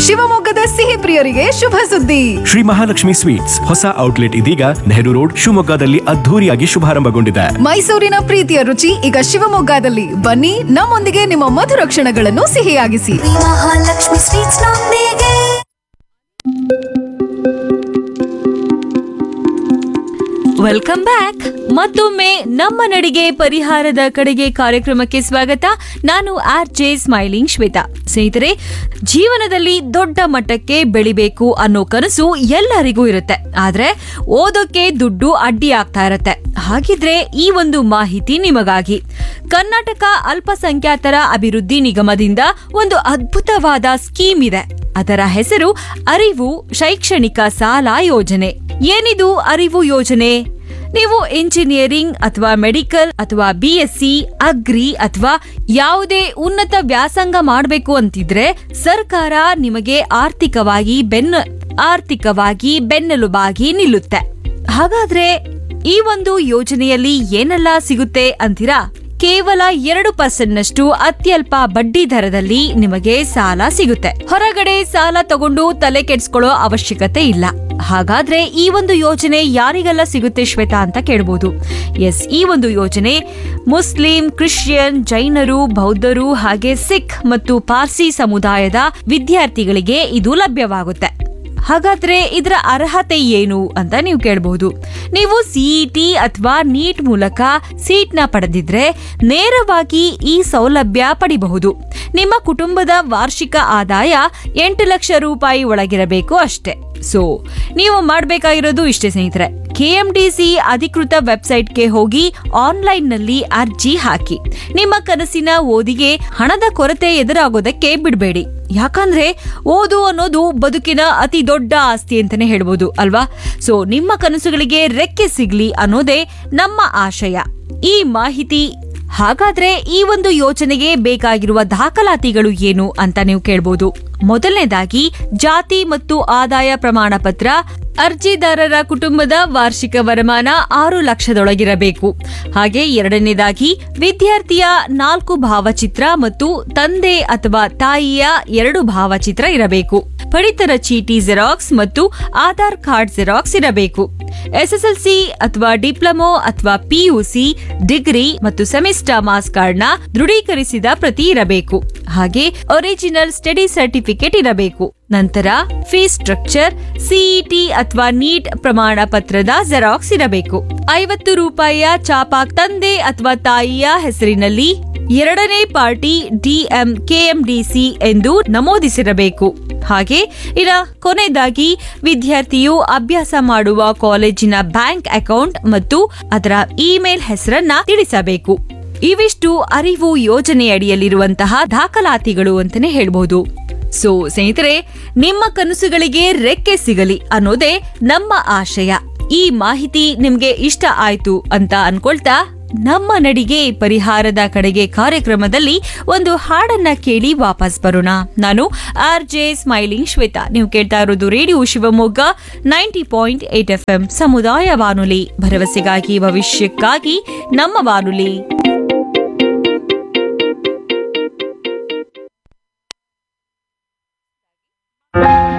ಶಿವಮೊಗ್ಗದ ಸಿಹಿ ಪ್ರಿಯರಿಗೆ ಶುಭ ಸುದ್ದಿ. ಶ್ರೀ ಮಹಾಲಕ್ಷ್ಮಿ ಸ್ವೀಟ್ಸ್ ಹೊಸ ಔಟ್ಲೆಟ್ ಇದೀಗ ನೆಹರು ರೋಡ್ ಶಿವಮೊಗ್ಗದಲ್ಲಿ ಅದ್ಧೂರಿಯಾಗಿ ಶುಭಾರಂಭಗೊಂಡಿದೆ. ಮೈಸೂರಿನ ಪ್ರೀತಿಯ ರುಚಿ ಈಗ ಶಿವಮೊಗ್ಗದಲ್ಲಿ. ಬನ್ನಿ, ನಮ್ಮೊಂದಿಗೆ ನಿಮ್ಮ ಮಧುರ ಕ್ಷಣಗಳನ್ನು ಸಿಹಿಯಾಗಿಸಿ. ಮಹಾಲಕ್ಷ್ಮಿ ಸ್ವೀಟ್ಸ್ ನೊಂದಿಗೆ. Welcome back. ಮತ್ತೊಮ್ಮೆ ನಮ್ಮ ನಡಿಗೆ ಪರಿಹಾರದ ಕಡೆಗೆ ಕಾರ್ಯಕ್ರಮಕ್ಕೆ ಸ್ವಾಗತ. ನಾನು RJ ಸ್ಮೈಲಿಂಗ್ ಶ್ವೇತಾ. ಸ್ನೇಹಿತರೆ, ಜೀವನದಲ್ಲಿ ದೊಡ್ಡ ಮಟ್ಟಕ್ಕೆ ಬೆಳಿಬೇಕು ಅನ್ನೋ ಕನಸು ಎಲ್ಲರಿಗೂ ಇರುತ್ತೆ. ಆದ್ರೆ ಓದೋಕೆ ದುಡ್ಡು ಅಡ್ಡಿ ಆಗ್ತಾ ಇರತ್ತೆ. ಹಾಗಿದ್ರೆ ಈ ಒಂದು ಮಾಹಿತಿ ನಿಮಗಾಗಿ. ಕರ್ನಾಟಕ ಅಲ್ಪಸಂಖ್ಯಾತರ ಅಭಿವೃದ್ಧಿ ನಿಗಮದಿಂದ ಒಂದು ಅದ್ಭುತವಾದ ಸ್ಕೀಮ್ ಇದೆ. ಅದರ ಹೆಸರು ಅರಿವು ಶೈಕ್ಷಣಿಕ ಸಾಲ ಯೋಜನೆ. ಏನಿದು ಅರಿವು ಯೋಜನೆ? ನೀವು ಇಂಜಿನಿಯರಿಂಗ್ ಅಥವಾ ಮೆಡಿಕಲ್ ಅಥವಾ BSc ಅಗ್ರಿ ಅಥವಾ ಯಾವುದೇ ಉನ್ನತ ವ್ಯಾಸಂಗ ಮಾಡಬೇಕು ಅಂತಿದ್ರೆ ಸರ್ಕಾರ ನಿಮಗೆ ಆರ್ಥಿಕವಾಗಿ ಬೆನ್ನೆಲುಬಾಗಿ ನಿಲ್ಲುತ್ತೆ. ಹಾಗಾದ್ರೆ ಈ ಒಂದು ಯೋಜನೆಯಲ್ಲಿ ಏನೆಲ್ಲ ಸಿಗುತ್ತೆ ಅಂತೀರಾ? ಕೇವಲ 2% ಅತ್ಯಲ್ಪ ಬಡ್ಡಿ ದರದಲ್ಲಿ ನಿಮಗೆ ಸಾಲ ಸಿಗುತ್ತೆ. ಹೊರಗಡೆ ಸಾಲ ತಗೊಂಡು ತಲೆ ಕೆಡಿಸ್ಕೊಳ್ಳೋ ಅವಶ್ಯಕತೆ ಇಲ್ಲ. ಹಾಗಾದ್ರೆ ಈ ಒಂದು ಯೋಜನೆ ಯಾರಿಗೆಲ್ಲ ಸಿಗುತ್ತೆ ಶ್ವೇತಾ ಅಂತ ಕೇಳಬಹುದು. ಎಸ್, ಈ ಒಂದು ಯೋಜನೆ ಮುಸ್ಲಿಂ, ಕ್ರಿಶ್ಚಿಯನ್, ಜೈನರು, ಬೌದ್ಧರು ಹಾಗೆ ಸಿಖ್ ಮತ್ತು ಪಾರ್ಸಿ ಸಮುದಾಯದ ವಿದ್ಯಾರ್ಥಿಗಳಿಗೆ ಇದು ಲಭ್ಯವಾಗುತ್ತೆ. ಹಾಗಾದ್ರೆ ಇದರ ಅರ್ಹತೆ ಏನು ಅಂತ ನೀವು ಕೇಳಬಹುದು. ನೀವು CET ಅಥವಾ ನೀಟ್ ಮೂಲಕ ಸೀಟ್ನ ಪಡೆದಿದ್ರೆ ನೇರವಾಗಿ ಈ ಸೌಲಭ್ಯ ಪಡಿಬಹುದು. ನಿಮ್ಮ ಕುಟುಂಬದ ವಾರ್ಷಿಕ ಆದಾಯ 8 ಲಕ್ಷ ರೂಪಾಯಿ ಒಳಗಿರಬೇಕು ಅಷ್ಟೇ. ಸೊ ನೀವು ಮಾಡಬೇಕಾಗಿರೋದು ಇಷ್ಟೇ ಸ್ನೇಹಿತರೆ. KMDC ಅಧಿಕೃತ ವೆಬ್ಸೈಟ್ಗೆ ಹೋಗಿ ಆನ್ಲೈನ್ನಲ್ಲಿ ಅರ್ಜಿ ಹಾಕಿ. ನಿಮ್ಮ ಕನಸಿನ ಓದಿಗೆ ಹಣದ ಕೊರತೆ ಎದುರಾಗೋದಕ್ಕೆ ಬಿಡಬೇಡಿ. ಯಾಕಂದ್ರೆ ಓದು ಅನ್ನೋದು ಬದುಕಿನ ಅತಿ ದೊಡ್ಡ ಆಸ್ತಿ ಅಂತಾನೆ ಹೇಳ್ಬೋದು ಅಲ್ವಾ? ಸೊ ನಿಮ್ಮ ಕನಸುಗಳಿಗೆ ರೆಕ್ಕೆ ಸಿಗ್ಲಿ ಅನ್ನೋದೇ ನಮ್ಮ ಆಶಯ. ಈ ಮಾಹಿತಿ. ಹಾಗಾದ್ರೆ ಈ ಒಂದು ಯೋಜನೆಗೆ ಬೇಕಾಗಿರುವ ದಾಖಲಾತಿಗಳು ಏನು ಅಂತ ನೀವು ಕೇಳಬಹುದು. ಮೊದಲನೇದಾಗಿ ಜಾತಿ ಮತ್ತು ಆದಾಯ ಪ್ರಮಾಣ ಪತ್ರ. ಅರ್ಜಿದಾರರ ಕುಟುಂಬದ ವಾರ್ಷಿಕ ವರಮಾನ 6 ಲಕ್ಷದೊಳಗಿರಬೇಕು. ಹಾಗೆ ಎರಡನೇದಾಗಿ ವಿದ್ಯಾರ್ಥಿಯ 4 ಭಾವಚಿತ್ರ ಮತ್ತು ತಂದೆ ಅಥವಾ ತಾಯಿಯ 2 ಭಾವಚಿತ್ರ ಇರಬೇಕು. ಪಡಿತರ ಚೀಟಿ ಜೆರಾಕ್ಸ್ ಮತ್ತು ಆಧಾರ್ ಕಾರ್ಡ್ ಜೆರಾಕ್ಸ್ ಇರಬೇಕು. SSLC ಅಥವಾ ಡಿಪ್ಲೊಮೊ ಅಥವಾ PUC ಡಿಗ್ರಿ ಮತ್ತು ಸೆಮಿಸ್ಟರ್ ಮಾರ್ಕ್ಸ್ ಕಾರ್ಡ್ನ ದೃಢೀಕರಿಸಿದ ಪ್ರತಿ ಇರಬೇಕು. ಹಾಗೆ ಒರಿಜಿನಲ್ ಸ್ಟಡಿ ಸರ್ಟಿಫಿಕೇಟ್ ಇರಬೇಕು. ನಂತರ ಫೀಸ್ ಸ್ಟ್ರಕ್ಚರ್, CET ಅಥವಾ ನೀಟ್ ಪ್ರಮಾಣ ಪತ್ರದ ಜೆರಾಕ್ಸ್ ಇರಬೇಕು. 50 ರೂಪಾಯಿಯ ಚಾಪಾಕ್ ತಂದೆ ಅಥವಾ ತಾಯಿಯ ಹೆಸರಿನಲ್ಲಿ 2ನೇ ಪಾರ್ಟಿ KMDC ಎಂದು ನಮೂದಿಸಿರಬೇಕು. ಹಾಗೆ ಕೊನೆಯದಾಗಿ ವಿದ್ಯಾರ್ಥಿಯು ಅಭ್ಯಾಸ ಮಾಡುವ ಕಾಲೇಜಿನ ಬ್ಯಾಂಕ್ ಅಕೌಂಟ್ ಮತ್ತು ಅದರ ಇಮೇಲ್ ಹೆಸರನ್ನ ತಿಳಿಸಬೇಕು. ಇವಿಷ್ಟು ಅರಿವು ಯೋಜನೆಯಡಿಯಲ್ಲಿರುವಂತಹ ದಾಖಲಾತಿಗಳು ಅಂತಾನೆ ಹೇಳ್ಬಹುದು. ಸೊ ಸ್ನೇಹಿತರೆ, ನಿಮ್ಮ ಕನಸುಗಳಿಗೆ ರೆಕ್ಕೆ ಸಿಗಲಿ ಅನ್ನೋದೇ ನಮ್ಮ ಆಶಯ. ಈ ಮಾಹಿತಿ ನಿಮ್ಗೆ ಇಷ್ಟ ಆಯ್ತು ಅಂತ ಅನ್ಕೊಳ್ತಾ ನಮ್ಮ ನಡಿಗೆ ಪರಿಹಾರದ ಕಡೆಗೆ ಕಾರ್ಯಕ್ರಮದಲ್ಲಿ ಒಂದು ಹಾಡನ್ನ ಕೇಳಿ ವಾಪಸ್ ಬರೋಣ. ನಾನು RJ ಸ್ಮೈಲಿಂಗ್ ಶ್ವೇತಾ. ನೀವು ಕೇಳ್ತಾ ಇರೋದು ರೇಡಿಯೋ ಶಿವಮೊಗ್ಗ 90.8 FM ಸಮುದಾಯ ಬಾನುಲಿ. ಭರವಸೆಗಾಗಿ ಭವಿಷ್ಯಕ್ಕಾಗಿ ನಮ್ಮ ಬಾನುಲಿ.